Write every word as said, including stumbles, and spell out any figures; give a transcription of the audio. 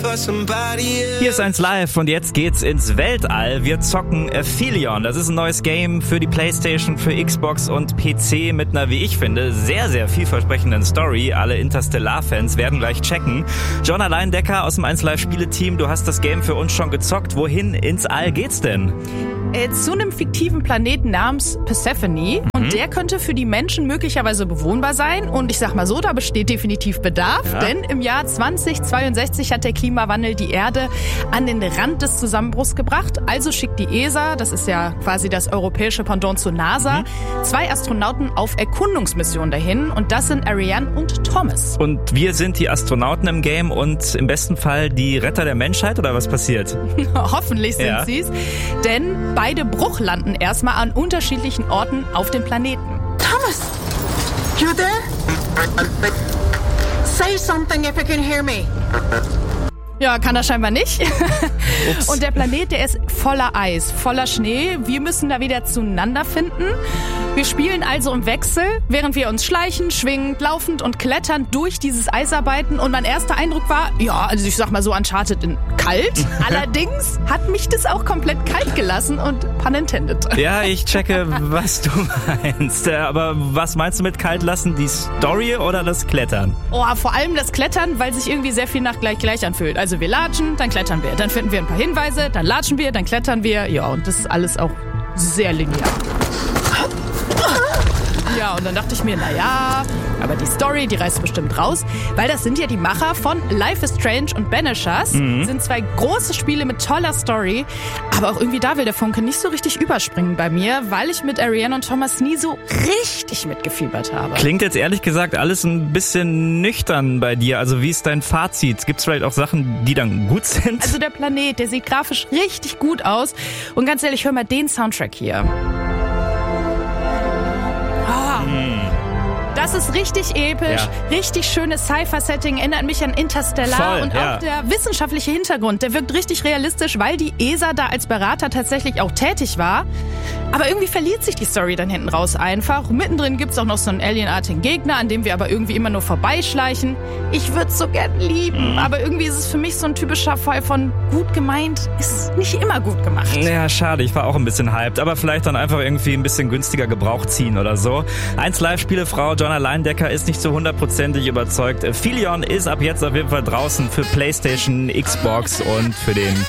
Hier ist eins live und jetzt geht's ins Weltall. Wir zocken Aphelion. Das ist ein neues Game für die PlayStation, für Xbox und P C mit einer, wie ich finde, sehr, sehr vielversprechenden Story. Alle Interstellar-Fans werden gleich checken. John Alleindecker aus dem eins live Spieleteam, du hast das Game für uns schon gezockt. Wohin ins All geht's denn? Äh, zu einem fiktiven Planeten namens Persephone. Und mhm. der könnte für die Menschen möglicherweise bewohnbar sein. Und ich sag mal so, da besteht definitiv Bedarf. Ja. Denn im Jahr zweitausendzweiundsechzig hat der Klimawandel die Erde an den Rand des Zusammenbruchs gebracht. Also schickt die E S A, das ist ja quasi das europäische Pendant zur NASA, mhm. zwei Astronauten auf Erkundungsmission dahin. Und das sind Ariane und Thomas. Und wir sind die Astronauten im Game und im besten Fall die Retter der Menschheit, oder was passiert? Hoffentlich sind ja. sie's. Denn beide bruchlanden erstmal an unterschiedlichen Orten auf dem Planeten. Thomas, you there? Say something if you can hear me. Ja, kann er scheinbar nicht. Und der Planet, der ist voller Eis, voller Schnee. Wir müssen da wieder zueinander finden. Wir spielen also im Wechsel, während wir uns schleichen, schwingend, laufend und klettern durch dieses Eis arbeiten. Und mein erster Eindruck war, ja, also ich sag mal so Uncharted in kalt. Allerdings hat mich das auch komplett kalt gelassen und pun intended. Ja, ich checke, was du meinst. Aber was meinst du mit kalt lassen? Die Story oder das Klettern? Oh, vor allem das Klettern, weil sich irgendwie sehr viel nach gleich gleich anfühlt. Also wir latschen, dann klettern wir. Dann finden wir ein paar Hinweise, dann latschen wir, dann klettern wir. Ja, und das ist alles auch sehr linear. Ja, und dann dachte ich mir, naja, aber die Story, die reißt bestimmt raus, weil das sind ja die Macher von Life is Strange und Banishers. Mhm. Sind zwei große Spiele mit toller Story, aber auch irgendwie da will der Funke nicht so richtig überspringen bei mir, weil ich mit Ariane und Thomas nie so richtig mitgefiebert habe. Klingt jetzt ehrlich gesagt alles ein bisschen nüchtern bei dir. Also wie ist dein Fazit? Gibt's vielleicht auch Sachen, die dann gut sind? Also der Planet, der sieht grafisch richtig gut aus. Und ganz ehrlich, hör mal den Soundtrack hier. Das ist richtig episch, ja. richtig schönes Sci-Fi-Setting, erinnert mich an Interstellar. Voll, und ja. auch der wissenschaftliche Hintergrund, der wirkt richtig realistisch, weil die E S A da als Berater tatsächlich auch tätig war. Aber irgendwie verliert sich die Story dann hinten raus einfach. Mittendrin gibt's auch noch so einen alienartigen Gegner, an dem wir aber irgendwie immer nur vorbeischleichen. Ich würde es so gern lieben, mhm. aber irgendwie ist es für mich so ein typischer Fall von gut gemeint, ist nicht immer gut gemacht. Ja, schade, ich war auch ein bisschen hyped, aber vielleicht dann einfach irgendwie ein bisschen günstiger Gebrauch ziehen oder so. eins live Spielefrau John Alleindecker ist nicht so hundertprozentig überzeugt. Aphelion ist ab jetzt auf jeden Fall draußen für PlayStation, Xbox und für den